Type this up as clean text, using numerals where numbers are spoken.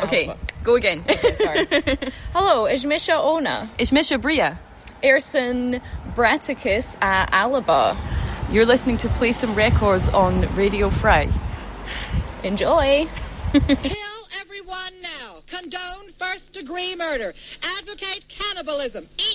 Okay, go again. Okay, sorry. Hello, is Misha Ona? Is Misha Bria? Erson Braticus Alaba. You're listening to Play Some Records on Radio Free. Enjoy. Kill everyone now. Condone first-degree murder. Advocate cannibalism.